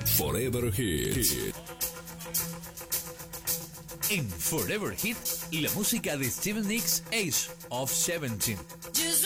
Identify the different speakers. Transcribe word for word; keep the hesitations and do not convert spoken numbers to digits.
Speaker 1: Forever Hit.
Speaker 2: En Forever Hit, la música de Stevie Nicks, Age of Seventeen.
Speaker 3: Just